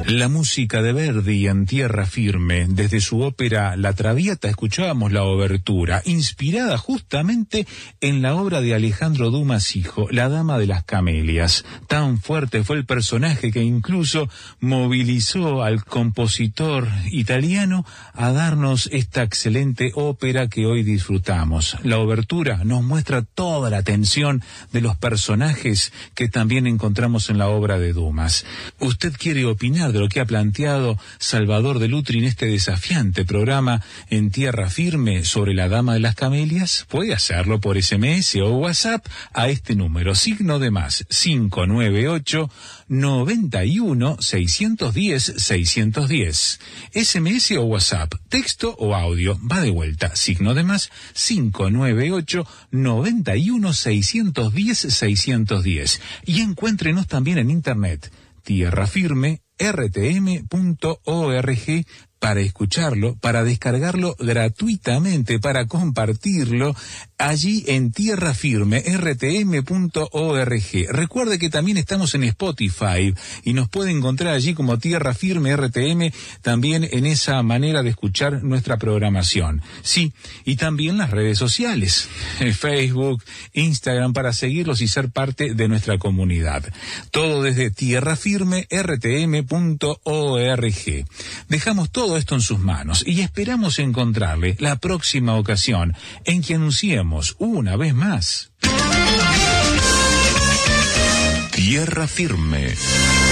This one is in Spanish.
La música de Verdi en Tierra Firme. Desde su ópera La Traviata escuchábamos la obertura, inspirada justamente en la obra de Alejandro Dumas hijo, La Dama de las Camelias. Tan fuerte fue el personaje que incluso movilizó al compositor italiano a darnos esta excelente ópera que hoy disfrutamos. La obertura nos muestra toda la tensión de los personajes que también encontramos en la obra de Dumas. ¿Usted quiere opinar de lo que ha planteado Salvador de Lutri en este desafiante programa en Tierra Firme sobre La Dama de las Camelias? Puede hacerlo por SMS o WhatsApp a este número, signo de más, 598 91 610 610. SMS o WhatsApp, texto o audio, va de vuelta, signo de más, 598 91 610 610. Y encuéntrenos también en internet, tierrafirme.rtm.org, para escucharlo, para descargarlo gratuitamente, para compartirlo allí en tierrafirme.rtm.org. Recuerde que también estamos en Spotify y nos puede encontrar allí como Tierra Firme RTM, también en esa manera de escuchar nuestra programación. Sí, y también las redes sociales, Facebook, Instagram, para seguirlos y ser parte de nuestra comunidad. Todo desde tierrafirme.rtm.org. Dejamos todo esto en sus manos y esperamos encontrarle la próxima ocasión en que anunciemos una vez más Tierra Firme.